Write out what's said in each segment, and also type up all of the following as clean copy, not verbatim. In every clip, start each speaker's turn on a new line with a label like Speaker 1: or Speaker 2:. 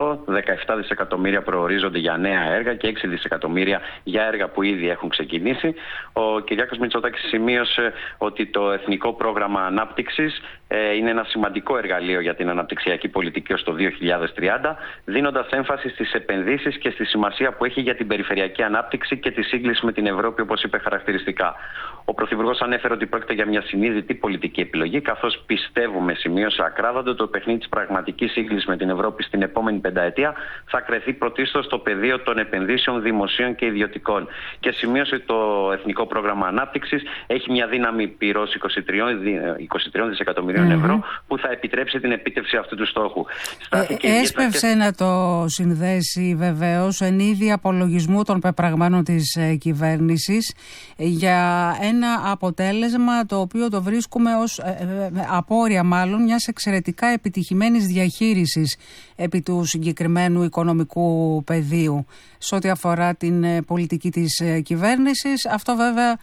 Speaker 1: ευρώ, 17 δισεκατομμύρια προορίζονται για νέα έργα και 6 δισεκατομμύρια για έργα που ήδη έχουν ξεκινήσει. Ο Κυριάκος Μητσοτάκης σημείωσε ότι το Εθνικό Πρόγραμμα Ανάπτυξης είναι ένα σημαντικό εργαλείο για την αναπτυξιακή πολιτική ως το 2030, δίνοντας έμφαση στις επενδύσεις και στη σημασία που έχει για την περιφερειακή ανάπτυξη και τη σύγκληση με την Ευρώπη, όπως είπε χαρακτηριστικά. Ο Πρωθυπουργός ανέφερε ότι πρόκειται για μια συνείδητη πολιτική επιλογή, καθώς πιστεύουμε, σημείωσε ακράδαντο, το παιχνίδι της πραγματικής σύγκλησης με την Ευρώπη στην επόμενη πενταετία θα κρεθεί πρωτίστως στο πεδίο των επενδύσεων δημοσίων και ιδιωτικών. Και σημείωσε ότι το Εθνικό Πρόγραμμα Ανάπτυξης έχει μια δύναμη πυρός 23 δισεκατομμυρίων ευρώ που θα επιτρέψει την επίτευξη αυτού του στόχου.
Speaker 2: Έσπευσε να το συνδέσει βεβαίως εν είδη απολογισμού των πεπραγμάτων της κυβέρνησης για ένα αποτέλεσμα το οποίο το βρίσκουμε ως απόρρια μάλλον μιας εξαιρετικά επιτυχημένης διαχείρισης επί του συγκεκριμένου οικονομικού πεδίου σε ό,τι αφορά την πολιτική της κυβέρνησης. Αυτό βέβαια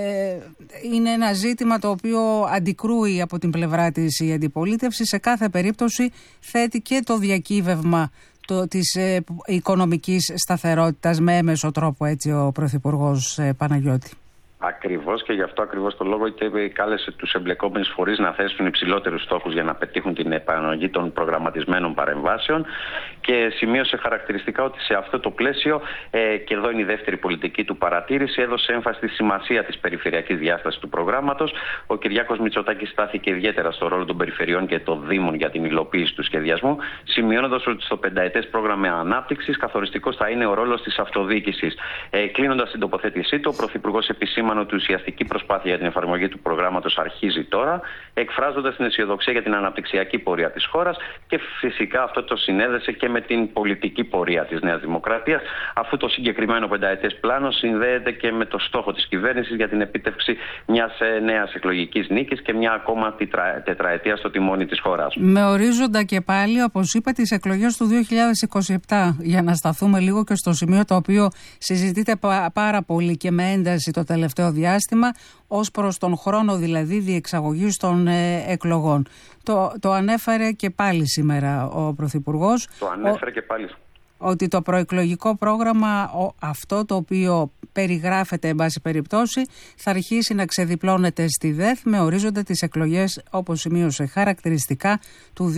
Speaker 2: είναι ένα ζήτημα το οποίο αντικρούει από την πλευρά της η αντιπολίτευση. Σε κάθε περίπτωση θέτει και το διακύβευμα της οικονομικής σταθερότητας με έμεσο τρόπο, έτσι, ο Πρωθυπουργός Παναγιώτη.
Speaker 1: Ακριβώς, και γι' αυτό ακριβώς το λόγο κάλεσε τους εμπλεκόμενους φορείς να θέσουν υψηλότερους στόχους για να πετύχουν την επαναλογή των προγραμματισμένων παρεμβάσεων και σημείωσε χαρακτηριστικά ότι σε αυτό το πλαίσιο, και εδώ είναι η δεύτερη πολιτική του παρατήρηση, έδωσε έμφαση στη σημασία της περιφερειακής διάστασης του προγράμματος. Ο Κυριάκος Μητσοτάκης στάθηκε ιδιαίτερα στο ρόλο των περιφερειών και των Δήμων για την υλοποίηση του σχεδιασμού, σημειώνοντας ότι στο πενταετές πρόγραμμα ανάπτυξης καθοριστικός θα είναι ο ρόλος της αυτοδιοίκησης. Κλείνοντας την τοποθέτησή του, ο Πρωθυπουργός επισήμανε ότι η ουσιαστική προσπάθεια για την εφαρμογή του προγράμματος αρχίζει τώρα, εκφράζοντας την αισιοδοξία για την αναπτυξιακή πορεία της χώρας, και φυσικά αυτό το συνέδεσε και με την πολιτική πορεία της Νέας Δημοκρατίας, αφού το συγκεκριμένο πενταετές πλάνο συνδέεται και με το στόχο της κυβέρνησης για την επίτευξη μιας νέας εκλογικής νίκης και μια ακόμα τετραετία στο τιμόνι της χώρας.
Speaker 2: Με ορίζοντα και πάλι, όπως είπα, τις εκλογές του 2027, για να σταθούμε λίγο και στο σημείο το οποίο συζητείται πάρα πολύ και με ένταση το τελευταίο διάστημα, ως προς τον χρόνο δηλαδή διεξαγωγής των εκλογών. Το ανέφερε και πάλι σήμερα ο Πρωθυπουργός.
Speaker 1: Το ανέφερε και πάλι.
Speaker 2: Ότι το προεκλογικό πρόγραμμα, αυτό το οποίο περιγράφεται εν πάση περιπτώσει, θα αρχίσει να ξεδιπλώνεται στη ΔΕΘ με ορίζοντα τις εκλογές, όπως σημείωσε χαρακτηριστικά, του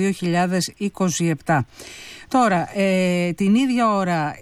Speaker 2: 2027. Τώρα, την ίδια ώρα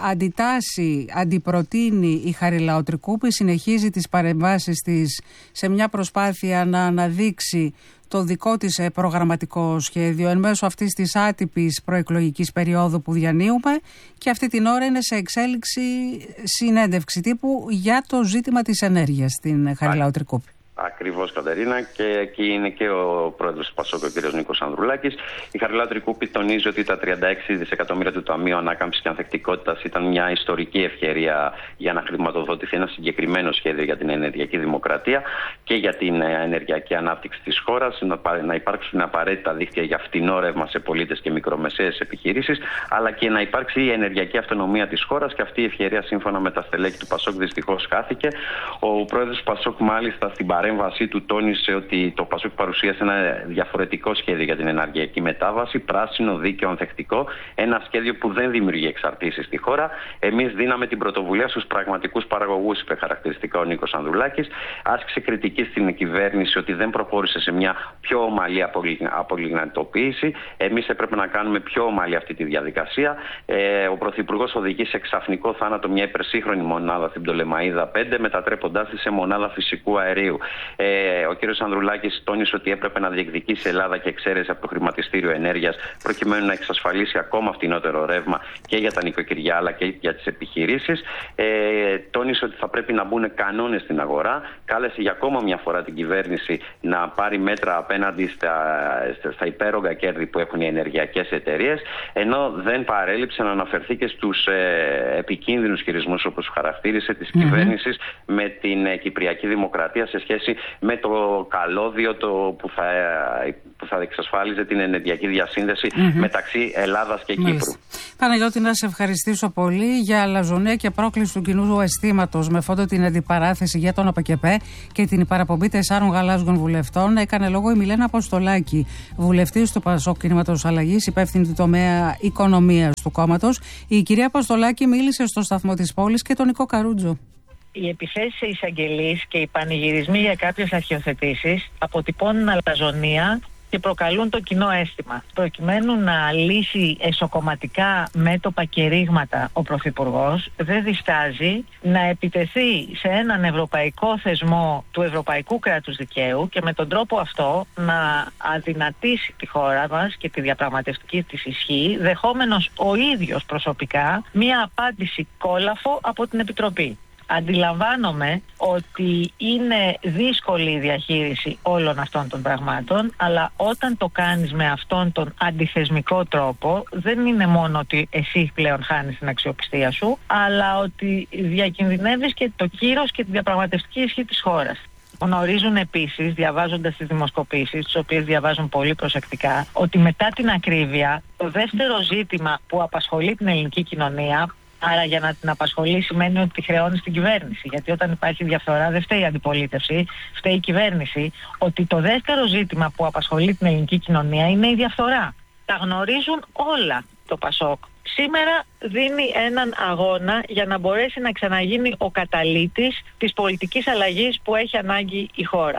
Speaker 2: αντιπροτείνει η Χαριλάου Τρικούπη, συνεχίζει τις παρεμβάσεις της σε μια προσπάθεια να αναδείξει το δικό της προγραμματικό σχέδιο εν μέσω αυτής της άτυπης προεκλογικής περίοδου που διανύουμε, και αυτή την ώρα είναι σε εξέλιξη συνέντευξη τύπου για το ζήτημα της ενέργειας στην Χαριλάου Τρικούπη.
Speaker 1: Ακριβώς, Κατερίνα, και εκεί είναι και ο πρόεδρος του ΠΑΣΟΚ, ο κ. Νίκος Ανδρουλάκης. Η Χαριλάου Τρικούπη τονίζει ότι τα 36 δισεκατομμύρια του Ταμείου Ανάκαμψης και Ανθεκτικότητας ήταν μια ιστορική ευκαιρία για να χρηματοδοτηθεί ένα συγκεκριμένο σχέδιο για την ενεργειακή δημοκρατία και για την ενεργειακή ανάπτυξη της χώρας, να υπάρξουν απαραίτητα δίκτυα για φτηνό ρεύμα σε πολίτες και μικρομεσαίες επιχειρήσεις, αλλά και να υπάρξει η ενεργειακή αυτονομία της χώρας, και αυτή η ευκαιρία, σύμφωνα με τα στελέχη του ΠΑΣΟΚ, δυστυχώς χάθηκε. Ο πρόεδρος του ΠΑΣΟΚ, μάλιστα, στην παρέμβασή του τόνισε ότι το ΠΑΣΟΚ παρουσίασε ένα διαφορετικό σχέδιο για την ενεργειακή μετάβαση, πράσινο, δίκαιο, ανθεκτικό, ένα σχέδιο που δεν δημιουργεί εξαρτήσεις στη χώρα. Εμείς δίναμε την πρωτοβουλία στους πραγματικούς παραγωγούς, είπε χαρακτηριστικά ο Νίκος Ανδρουλάκης. Άσκησε κριτική στην κυβέρνηση ότι δεν προχώρησε σε μια πιο ομαλή απολιγνητοποίηση. Εμείς έπρεπε να κάνουμε πιο ομαλή αυτή τη διαδικασία. Ο Πρωθυπουργός οδηγεί σε ξαφνικό θάνατο μια υπερσύγχρονη μονάδα στην Πτολεμαΐδα 5, μετατρέποντάς τη σε μονάδα φυσικού αερίου. Ο κ. Ανδρουλάκης τόνισε ότι έπρεπε να διεκδικήσει η Ελλάδα και εξαίρεση από το χρηματιστήριο ενέργειας, προκειμένου να εξασφαλίσει ακόμα φτηνότερο ρεύμα και για τα νοικοκυριά αλλά και για τις επιχειρήσεις. Τόνισε ότι θα πρέπει να μπουν κανόνες στην αγορά. Κάλεσε για ακόμα μια φορά την κυβέρνηση να πάρει μέτρα απέναντι στα υπέρογκα κέρδη που έχουν οι ενεργειακές εταιρείες, ενώ δεν παρέλειψε να αναφερθεί και στους επικίνδυνους χειρισμούς, όπως χαρακτήρισε, της κυβέρνησης με την Κυπριακή Δημοκρατία σε σχέση σύνδεση με το καλώδιο που θα εξασφάλιζε την ενεργειακή διασύνδεση μεταξύ Ελλάδας και Κύπρου.
Speaker 2: Παναγιώτη, να σε ευχαριστήσω πολύ για αλαζονία και πρόκληση του κοινού αισθήματος με φόντο την αντιπαράθεση για τον ΑΠΚΠ και την παραπομπή 4 γαλάζιων βουλευτών. Έκανε λόγο η Μιλένα Αποστολάκη, βουλευτής του ΠΑΣΟΚ Κινήματος Αλλαγής, υπεύθυνη του τομέα οικονομίας του κόμματος. Η κυρία Αποστολάκη μίλησε στο σταθμό της πόλης και τον Νικό Καρούτζο.
Speaker 3: Οι επιθέσεις σε εισαγγελείς και οι πανηγυρισμοί για κάποιες αρχιοθετήσεις αποτυπώνουν αλαζονία και προκαλούν το κοινό αίσθημα. Προκειμένου να λύσει εσωκομματικά μέτωπα και ρήγματα ο Πρωθυπουργός, δεν διστάζει να επιτεθεί σε έναν ευρωπαϊκό θεσμό του ευρωπαϊκού κράτους δικαίου και με τον τρόπο αυτό να αδυνατήσει τη χώρα μας και τη διαπραγματευτική της ισχύ, δεχόμενος ο ίδιος προσωπικά μία απάντηση κόλαφο από την Επιτροπή. Αντιλαμβάνομαι ότι είναι δύσκολη η διαχείριση όλων αυτών των πραγμάτων, αλλά όταν το κάνεις με αυτόν τον αντιθεσμικό τρόπο, δεν είναι μόνο ότι εσύ πλέον χάνεις την αξιοπιστία σου, αλλά ότι διακινδυνεύεις και το κύρος και τη διαπραγματευτική ισχύ της χώρας. Γνωρίζουν επίσης, διαβάζοντας τις δημοσκοπήσεις, τις οποίες διαβάζουν πολύ προσεκτικά, ότι μετά την ακρίβεια, το δεύτερο ζήτημα που απασχολεί την ελληνική κοινωνία, άρα για να την απασχολεί σημαίνει ότι τη χρεώνει στην κυβέρνηση. Γιατί όταν υπάρχει διαφθορά δεν φταίει η αντιπολίτευση, φταίει η κυβέρνηση. Ότι το δεύτερο ζήτημα που απασχολεί την ελληνική κοινωνία είναι η διαφθορά. Τα γνωρίζουν όλα το ΠΑΣΟΚ. Σήμερα δίνει έναν αγώνα για να μπορέσει να ξαναγίνει ο καταλύτης της πολιτικής αλλαγής που έχει ανάγκη η χώρα.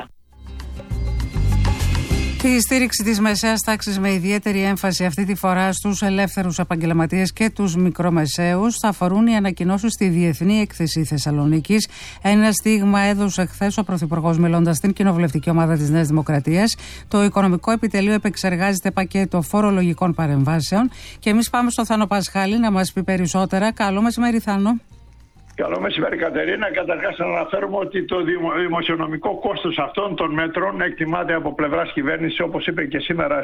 Speaker 2: Τη στήριξη της μεσαίας τάξης με ιδιαίτερη έμφαση αυτή τη φορά στους ελεύθερους επαγγελματίες και τους μικρομεσαίους θα αφορούν οι ανακοινώσεις στη Διεθνή Έκθεση Θεσσαλονίκης. Ένα στίγμα έδωσε χθες ο Πρωθυπουργός, μιλώντας στην κοινοβουλευτική ομάδα της Νέας Δημοκρατίας. Το Οικονομικό Επιτελείο επεξεργάζεται πακέτο φορολογικών παρεμβάσεων. Και εμείς πάμε στο Θάνο Πασχάλη να μας πει περισσότερα. Καλό μεσημέρι, Θάνο.
Speaker 4: Καλό μεσημέρι, Κατερίνα. Καταρχάς, να αναφέρουμε ότι το δημοσιονομικό κόστος αυτών των μέτρων εκτιμάται από πλευράς κυβέρνησης, όπως είπε και σήμερα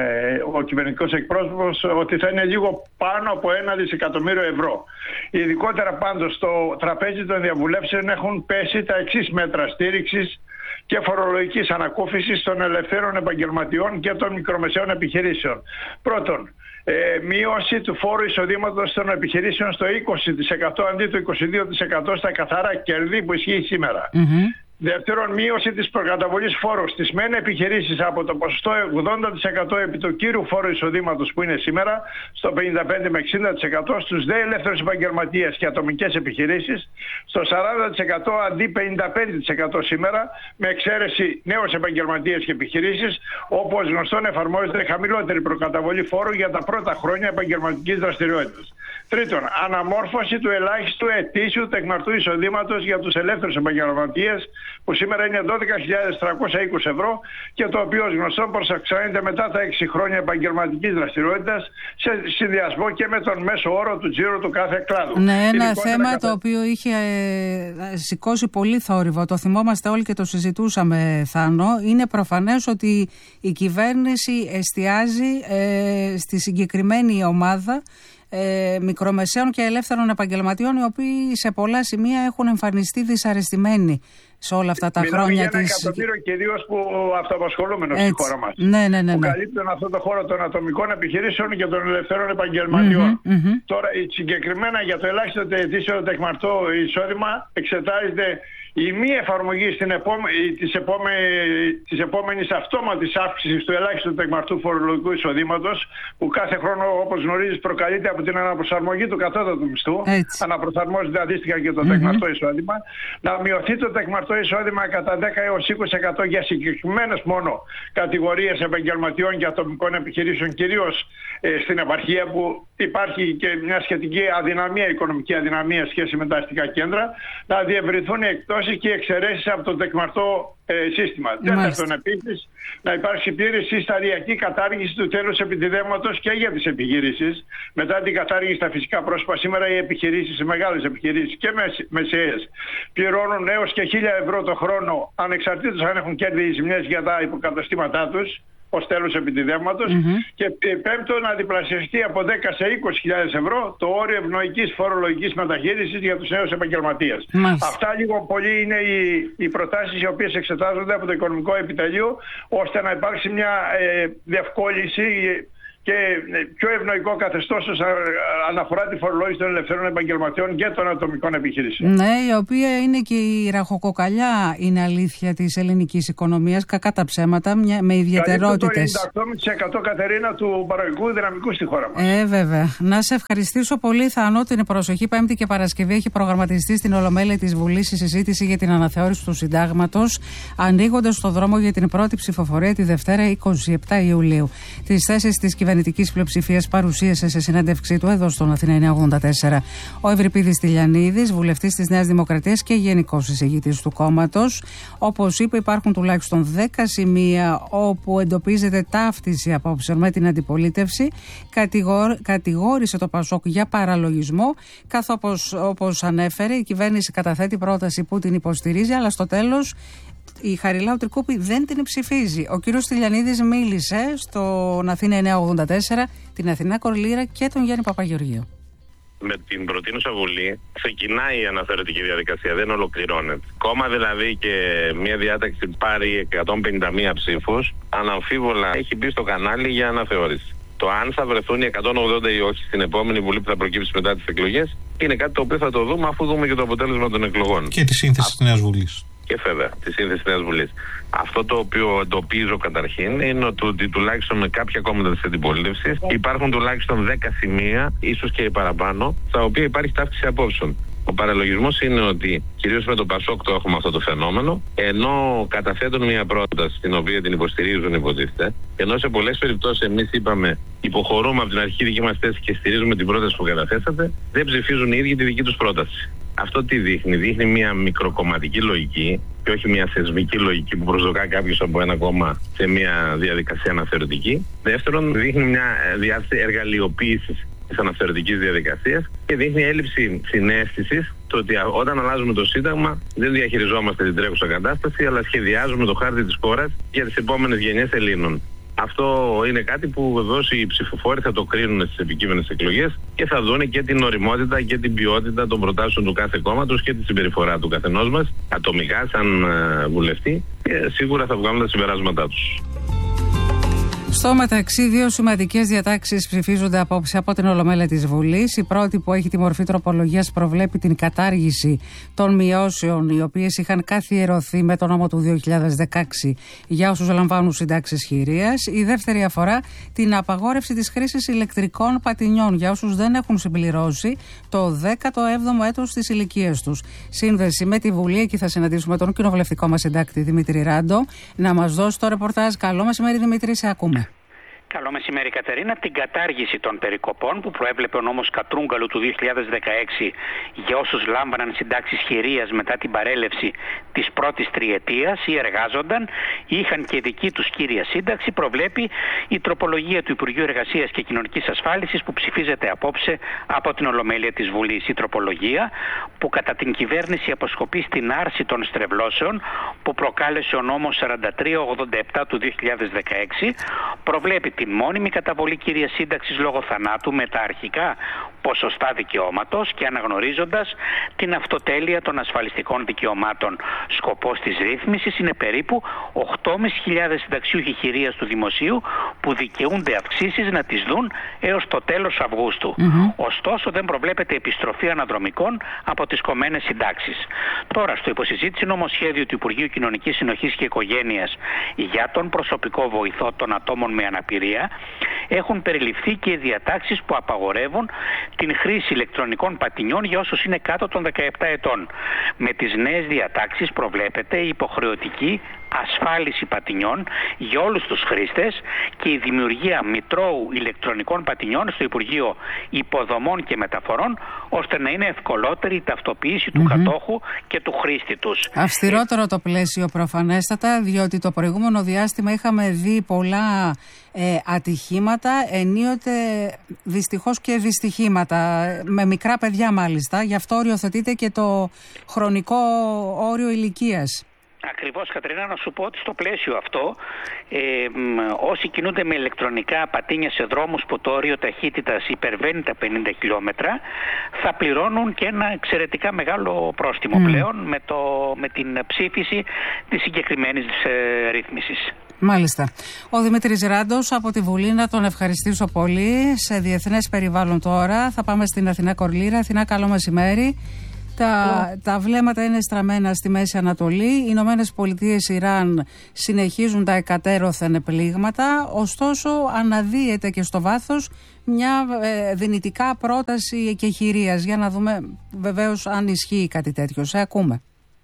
Speaker 4: ο κυβερνητικός εκπρόσωπος, ότι θα είναι λίγο πάνω από 1 δισεκατομμύριο ευρώ. Ειδικότερα πάντως στο τραπέζι των διαβουλεύσεων έχουν πέσει τα εξής μέτρα στήριξης και φορολογικής ανακούφισης των ελευθέρων επαγγελματιών και των μικρομεσαίων επιχειρήσεων. Πρώτον, μείωση του φόρου εισοδήματος των επιχειρήσεων στο 20% αντί το 22% στα καθαρά κέρδη που ισχύει σήμερα. Δεύτερον, μείωση της προκαταβολής φόρου στις μεν επιχειρήσεις από το ποσοστό 80% επί του κύρου φόρου εισοδήματος που είναι σήμερα στο 55 με 60%, στους δε ελεύθερους επαγγελματίες και ατομικές επιχειρήσεις στο 40% αντί 55% σήμερα, με εξαίρεση νέους επαγγελματίες και επιχειρήσεις, όπως γνωστόν εφαρμόζεται χαμηλότερη προκαταβολή φόρου για τα πρώτα χρόνια επαγγελματικής δραστηριότητας. Τρίτον, αναμόρφωση του ελάχιστου ετήσιου τεκμαρτού εισοδήματος για τους ελεύθερους επαγγελματίες, που σήμερα είναι 12.320 ευρώ και το οποίο ως γνωστό προσαξάνεται μετά τα 6 χρόνια επαγγελματικής δραστηριότητας σε συνδυασμό και με τον μέσο όρο του τζίρου του κάθε κλάδου.
Speaker 2: Ναι, ένα θέμα το οποίο είχε σηκώσει πολύ θόρυβο, το θυμόμαστε όλοι και το συζητούσαμε, Θάνο. Είναι προφανές ότι η κυβέρνηση εστιάζει στη συγκεκριμένη ομάδα μικρομεσαίων και ελεύθερων επαγγελματιών, οι οποίοι σε πολλά σημεία έχουν εμφανιστεί δυσαρεστημένοι σε όλα αυτά τα χρόνια της.
Speaker 4: 1 εκατομμύριο κυρίως που αυτοαπασχολούμενος στη χώρα μας.
Speaker 2: Ναι.
Speaker 4: Που καλύπτουν αυτό το χώρο των ατομικών επιχειρήσεων και των ελευθερών επαγγελματιών. Τώρα, συγκεκριμένα για το ελάχιστο ετήσιο τεκμαρτό εισόδημα εξετάζεται η μη εφαρμογή της επόμενης αυτόματης αύξησης του ελάχιστου τεκμαρτού φορολογικού εισοδήματος, που κάθε χρόνο, όπως γνωρίζεις, προκαλείται από την αναπροσαρμογή του κατώτατου μισθού. Αναπροσαρμόζεται αντίστοιχα και το τεκμαρτό εισόδημα. Να μειωθεί το τεκμαρτό εισόδημα κατά 10 έως 20% για συγκεκριμένες μόνο κατηγορίες επαγγελματιών και ατομικών επιχειρήσεων, κυρίως στην επαρχία, που υπάρχει και μια σχετική αδυναμία, οικονομική αδυναμία σχέση με τα αστικά κέντρα. Να διευρυνθούν οι εκτόσεις και οι εξαιρέσεις από το τεκμαρτό σύστημα. Τέταρτον, επίσης, να υπάρξει πλήρης ή σταδιακή κατάργηση του τέλους επιτιδεύματος και για τις επιχειρήσεις. Μετά την κατάργηση στα φυσικά πρόσωπα, σήμερα οι επιχειρήσεις, οι μεγάλες επιχειρήσεις και μεσαίες, πληρώνουν έως και 1.000 ευρώ το χρόνο, ανεξαρτήτως αν έχουν κέρδη ή ζημιές για τα υποκαταστήματά τους. ως τέλος επιτιδεύματος. Και πέμπτο, να διπλασιαστεί από 10 σε 20.000 ευρώ το όριο ευνοϊκής φορολογικής μεταχείρισης για τους νέους επαγγελματίες. Αυτά λίγο πολύ είναι οι προτάσεις οι οποίες εξετάζονται από το Οικονομικό Επιτελείο, ώστε να υπάρξει μια διευκόλυνση και πιο ευνοϊκό καθεστώς όσον αναφορά τη φορολόγηση των ελευθερών επαγγελματιών και των ατομικών επιχειρήσεων.
Speaker 2: Ναι, η οποία είναι και η ραχοκοκαλιά, είναι αλήθεια, της ελληνικής οικονομίας, κακά τα ψέματα, με ιδιαιτερότητες.
Speaker 4: Το 98% Κατερίνα του παραγωγικού δυναμικού στη χώρα μας.
Speaker 2: Βέβαια. Να σε ευχαριστήσω πολύ, Θανό. Την προσοχή Πέμπτη και Παρασκευή έχει προγραμματιστεί στην Ολομέλεια της Βουλής η συζήτηση για την αναθεώρηση του Συντάγματος, ανοίγοντας το δρόμο για την πρώτη ψηφοφορία τη Δευτέρα 27 Ιουλίου. Τις θέσεις της κυβερνητικής πλειοψηφίας παρουσίασε σε συνέντευξή του εδώ στον Αθήνα 984 ο Ευρυπίδης Τηλιανίδης, βουλευτής της Νέας Δημοκρατίας και γενικός εισηγητής του κόμματος. Όπως είπε, υπάρχουν τουλάχιστον 10 σημεία όπου εντοπίζεται ταύτιση απόψεων με την αντιπολίτευση. Κατηγόρησε το Πασόκ για παραλογισμό, καθώς όπως ανέφερε, η κυβέρνηση καταθέτει πρόταση που την υποστηρίζει, αλλά στο τέλος η Χαριλάου Τρικούπη δεν την ψηφίζει. Ο κύριος Τηλιανίδης μίλησε στον Αθήνα 984, την Αθηνά Κορλήρα και τον Γιάννη Παπαγεωργίου.
Speaker 5: Με την προτείνουσα Βουλή ξεκινάει η αναθεωρητική διαδικασία, δεν ολοκληρώνεται. Κόμμα δηλαδή και μια διάταξη πάρει 151 ψήφους, αναμφίβολα έχει μπει στο κανάλι για αναθεώρηση. Το αν θα βρεθούν οι 180 ή όχι στην επόμενη Βουλή που θα προκύψει μετά τις εκλογές είναι κάτι το οποίο θα το δούμε αφού δούμε και το αποτέλεσμα των εκλογών.
Speaker 6: Και τη σύνθεση της Νέας Βουλής.
Speaker 5: Και βέβαια, τη σύνθεση της Νέας Βουλής. Αυτό το οποίο εντοπίζω καταρχήν είναι ότι τουλάχιστον με κάποια κόμματα της αντιπολίτευσης υπάρχουν τουλάχιστον 10 σημεία, ίσως και παραπάνω, στα οποία υπάρχει ταύτιση απόψεων. Ο παραλογισμός είναι ότι κυρίως με το Πασόκ το έχουμε αυτό το φαινόμενο, ενώ καταθέτουν μια πρόταση την οποία την υποστηρίζουν, υποτίθεται, ενώ σε πολλές περιπτώσεις εμείς είπαμε υποχωρούμε από την αρχική δική μας θέση και στηρίζουμε την πρόταση που καταθέσατε, δεν ψηφίζουν οι ίδιοι τη δική τους πρόταση. Αυτό τι δείχνει? Δείχνει μια μικροκομματική λογική και όχι μια θεσμική λογική που προσδοκά κάποιος από ένα κόμμα σε μια διαδικασία αναθεωρητική. Δεύτερον, δείχνει μια διάθεση εργαλειοποίησης της αναθεωρητικής διαδικασίας και δείχνει έλλειψη συναίσθησης το ότι όταν αλλάζουμε το Σύνταγμα δεν διαχειριζόμαστε την τρέχουσα κατάσταση, αλλά σχεδιάζουμε το χάρτη της χώρας για τις επόμενες γενιές Ελλήνων. Αυτό είναι κάτι που βεβαίως οι ψηφοφόροι θα το κρίνουν στις επικείμενες εκλογές και θα δουν και την ωριμότητα και την ποιότητα των προτάσεων του κάθε κόμματος και τη συμπεριφορά του καθενός μας ατομικά σαν βουλευτή και σίγουρα θα βγάλουν τα συμπεράσματά τους.
Speaker 2: Στο μεταξύ, δύο σημαντικές διατάξεις ψηφίζονται απόψε από την Ολομέλεια της Βουλής. Η πρώτη, που έχει τη μορφή τροπολογίας, προβλέπει την κατάργηση των μειώσεων οι οποίες είχαν καθιερωθεί με τον νόμο του 2016 για όσους λαμβάνουν συντάξεις χειρίας. Η δεύτερη αφορά την απαγόρευση της χρήσης ηλεκτρικών πατινιών για όσους δεν έχουν συμπληρώσει το 17ο έτος της ηλικίας τους. Σύνδεση με τη Βουλή, εκεί θα συναντήσουμε τον κοινοβουλευτικό μας συντάκτη Δημήτρη Ράντο να μας δώσει το ρεπορτάζ. Καλό μεσημέρι, Δημήτρη, σε ακούμε.
Speaker 7: Καλό μεσημέρι, Κατερίνα. Την κατάργηση των περικοπών που προέβλεπε ο νόμος Κατρούγκαλου του 2016 για όσους λάμβαναν συντάξεις χειρίας μετά την παρέλευση της πρώτης τριετίας ή εργάζονταν ή είχαν και δική τους κύρια σύνταξη, προβλέπει η τροπολογία του Υπουργείου Εργασίας και Κοινωνικής Ασφάλισης που ψηφίζεται απόψε από την Ολομέλεια της Βουλής. Η τροπολογία που κατά την κυβέρνηση αποσκοπεί στην άρση των στρεβλώσεων που προκάλεσε ο νόμος 4387 του 2016 προβλέπει την μόνιμη καταβολή κύριας σύνταξης λόγω θανάτου με τα αρχικά ποσοστά δικαιώματος και αναγνωρίζοντας την αυτοτέλεια των ασφαλιστικών δικαιωμάτων. Σκοπός της ρύθμισης είναι περίπου 8.500 συνταξιούχοι χειρίας του δημοσίου που δικαιούνται αυξήσεις να τις δουν έως το τέλος Αυγούστου. Ωστόσο δεν προβλέπεται επιστροφή αναδρομικών από τις κομμένες συντάξεις. Τώρα στο υποσυζήτηση νομοσχέδιο του Υπουργείου Κοινωνικής Συνοχής και Οικογένειας για τον προσωπικό βοηθό των ατόμων με αναπηρία έχουν περιληφθεί και οι διατάξεις που απαγορεύουν την χρήση ηλεκτρονικών πατινιών για όσους είναι κάτω των 17 ετών. Με τις νέες διατάξεις προβλέπεται η υποχρεωτική ασφάλιση πατινιών για όλους τους χρήστες και η δημιουργία μητρώου ηλεκτρονικών πατινιών στο Υπουργείο Υποδομών και Μεταφορών, ώστε να είναι ευκολότερη η ταυτοποίηση του κατόχου και του χρήστη τους.
Speaker 2: Αυστηρότερο το πλαίσιο προφανέστατα, διότι το προηγούμενο διάστημα είχαμε δει πολλά ατυχήματα, ενίοτε δυστυχώς και δυστυχήματα, με μικρά παιδιά μάλιστα, γι' αυτό οριοθετείται και το χρονικό όριο ηλικίας.
Speaker 7: Ακριβώς, Κατερίνα, να σου πω ότι στο πλαίσιο αυτό όσοι κινούνται με ηλεκτρονικά πατίνια σε δρόμους που το όριο ταχύτητας υπερβαίνει τα 50 χιλιόμετρα θα πληρώνουν και ένα εξαιρετικά μεγάλο πρόστιμο πλέον με την ψήφιση της συγκεκριμένης ρύθμισης.
Speaker 2: Μάλιστα. Ο Δημήτρης Ράντος από τη Βουλή, να τον ευχαριστήσω πολύ. Σε διεθνές περιβάλλον τώρα θα πάμε στην Αθηνά Κορλήρα. Αθηνά, καλό μεσημέρι. Τα βλέμματα είναι στραμμένα στη Μέση Ανατολή. Οι Ηνωμένες Πολιτείες, Ιράν συνεχίζουν τα εκατέρωθεν πλήγματα. Ωστόσο, αναδύεται και στο βάθος μια δυνητικά πρόταση εκεχηρίας. Για να δούμε βεβαίως αν ισχύει κάτι τέτοιο. Σε ακούμε.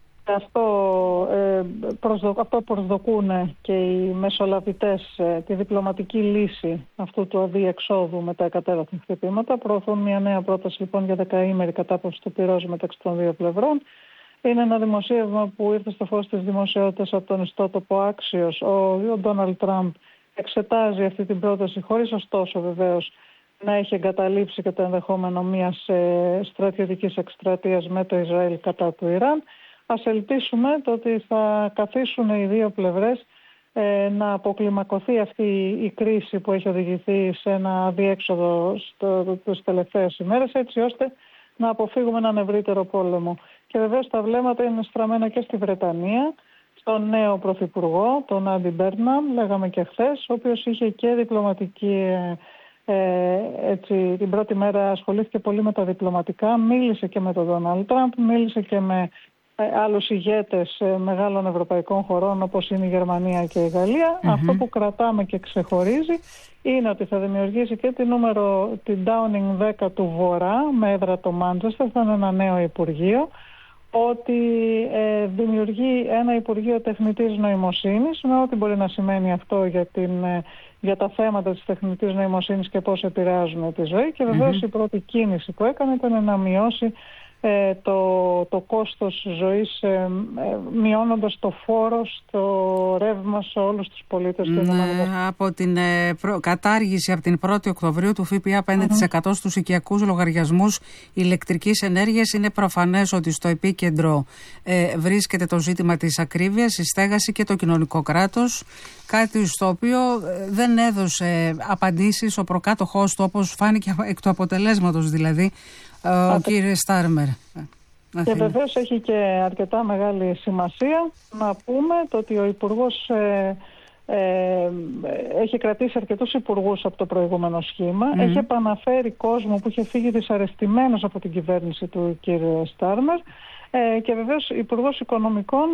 Speaker 6: Αυτό προσδοκούν και οι μεσολαβητές, τη διπλωματική λύση αυτού του αδιεξόδου με τα εκατέρωθεν χτυπήματα. Προωθούν μια νέα πρόταση λοιπόν για δεκαήμερη κατάπαυση του πυρός μεταξύ των δύο πλευρών. Είναι ένα δημοσίευμα που ήρθε στο φως της δημοσιότητας από τον ιστότοπο Axios. Ο Ντόναλντ Τραμπ εξετάζει αυτή την πρόταση, χωρίς ωστόσο βεβαίως να έχει εγκαταλείψει και το ενδεχόμενο μιας στρατιωτικής εκστρατείας με το Ισραήλ κατά του Ιράν. Ας ελπίσουμε το ότι θα καθίσουν οι δύο πλευρές να αποκλιμακωθεί αυτή η κρίση που έχει οδηγηθεί σε ένα αδιέξοδο τις τελευταίες ημέρες, έτσι ώστε να αποφύγουμε έναν ευρύτερο πόλεμο. Και βεβαίως τα βλέμματα είναι στραμμένα και στη Βρετανία, στον νέο πρωθυπουργό, τον Άντι Μπέρναμ, λέγαμε και χθες, ο οποίος είχε και διπλωματική, την πρώτη μέρα ασχολήθηκε πολύ με τα διπλωματικά, μίλησε και με τον Ντόναλντ Τραμπ, μίλησε και με άλλους ηγέτες μεγάλων ευρωπαϊκών χωρών όπως είναι η Γερμανία και η Γαλλία. Αυτό που κρατάμε και ξεχωρίζει είναι ότι θα δημιουργήσει και την Downing 10 του Βορρά με έδρα το Μάντσεστερ, θα είναι ένα νέο υπουργείο, ότι δημιουργεί ένα Υπουργείο Τεχνητής Νοημοσύνης, με ό,τι μπορεί να σημαίνει αυτό για τα θέματα της τεχνητής νοημοσύνης και πώς επηρεάζουν τη ζωή. Και βεβαίως η πρώτη κίνηση που έκανε ήταν να μειώσει το κόστος ζωής, μειώνοντας το φόρο στο ρεύμα σε όλους τους πολίτες.
Speaker 2: Από την κατάργηση από την 1η Οκτωβρίου του ΦΠΑ 5% στους οικιακούς λογαριασμούς ηλεκτρικής ενέργειας, είναι προφανές ότι στο επίκεντρο βρίσκεται το ζήτημα της ακρίβειας, η στέγαση και το κοινωνικό κράτος, κάτι στο οποίο δεν έδωσε απαντήσεις ο προκάτοχός του, όπως φάνηκε εκ του αποτελέσματος δηλαδή, ο κύριος Στάρμερ.
Speaker 6: Και βεβαίως έχει και αρκετά μεγάλη σημασία να πούμε το ότι ο Υπουργός έχει κρατήσει αρκετούς υπουργούς από το προηγούμενο σχήμα, έχει επαναφέρει κόσμο που είχε φύγει δυσαρεστημένος από την κυβέρνηση του κύριου Στάρμερ, και βεβαίως Υπουργός Οικονομικών